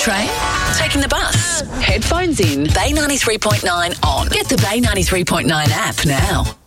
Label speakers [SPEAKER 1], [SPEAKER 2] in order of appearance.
[SPEAKER 1] train? Taking the bus? Headphones in. Bay 93.9 on. Get the Bay 93.9 app now.